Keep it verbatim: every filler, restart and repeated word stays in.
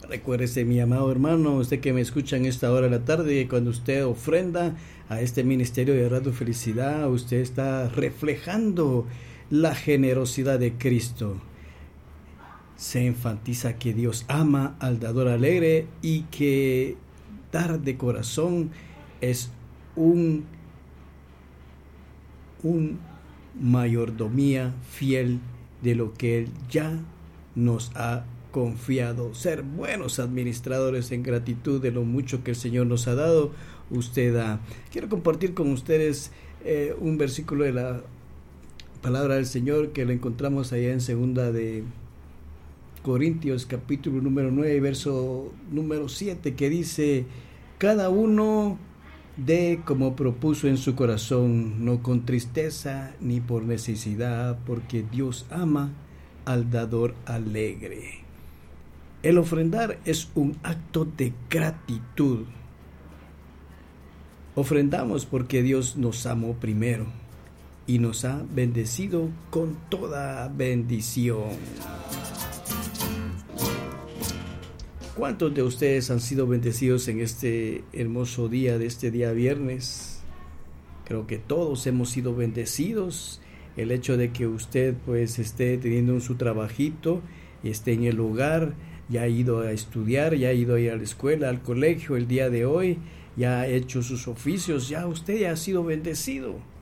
Recuérdese, mi amado hermano, usted que me escucha en esta hora de la tarde, cuando usted ofrenda a este ministerio de Radio Felicidad, usted está reflejando la generosidad de Cristo. Se enfatiza que Dios ama al dador alegre y que dar de corazón es un, un mayordomía fiel de lo que Él ya nos ha confiado. Ser buenos administradores en gratitud de lo mucho que el Señor nos ha dado, usted da. Quiero compartir con ustedes eh, un versículo de la palabra del Señor que lo encontramos allá en segunda de Corintios capítulo número nueve, verso número siete, que dice: cada uno dé como propuso en su corazón, no con tristeza ni por necesidad, porque Dios ama al dador alegre. El ofrendar es un acto de gratitud. Ofrendamos porque Dios nos amó primero y nos ha bendecido con toda bendición. ¿Cuántos de ustedes han sido bendecidos en este hermoso día, de este día viernes? Creo que todos hemos sido bendecidos. El hecho de que usted pues esté teniendo su trabajito, esté en el hogar, ya ha ido a estudiar, ya ha ido a ir a la escuela, al colegio el día de hoy, ya ha hecho sus oficios, ya usted ya ha sido bendecido.